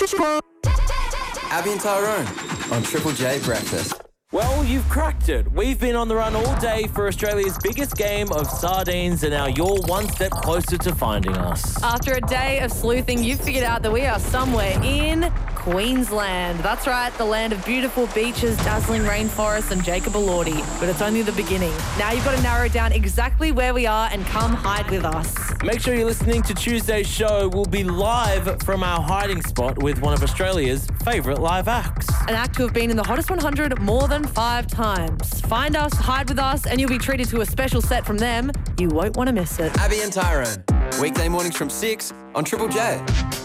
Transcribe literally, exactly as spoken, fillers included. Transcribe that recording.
Abby and Tyrone on Triple J Breakfast. Well, you've cracked it. We've been on the run all day for Australia's biggest game of sardines, and now you're one step closer to finding us. After a day of sleuthing, you've figured out that we are somewhere in Queensland. That's right, the land of beautiful beaches, dazzling rainforests and Jacob Elordi. But it's only the beginning. Now you've got to narrow down exactly where we are and come hide with us. Make sure you're listening to Tuesday's show. We'll be live from our hiding spot with one of Australia's favourite live acts. An act who have been in the Hottest one hundred more than five times. Find us, hide with us, and you'll be treated to a special set from them. You won't want to miss it. Abby and Tyrone, weekday mornings from six on Triple J.